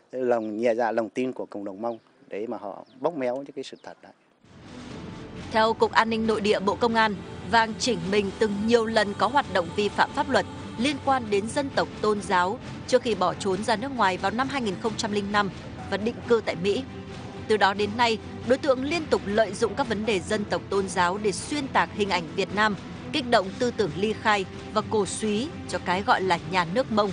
nhẹ dạ lòng tin của cộng đồng Mông để mà họ bóp méo những cái sự thật đó. Theo Cục An ninh Nội địa Bộ Công an, Vàng Chỉnh Mình từng nhiều lần có hoạt động vi phạm pháp luật liên quan đến dân tộc tôn giáo trước khi bỏ trốn ra nước ngoài vào năm 2005 và định cư tại Mỹ. Từ đó đến nay, đối tượng liên tục lợi dụng các vấn đề dân tộc tôn giáo để xuyên tạc hình ảnh Việt Nam, kích động tư tưởng ly khai và cổ súy cho cái gọi là nhà nước Mông.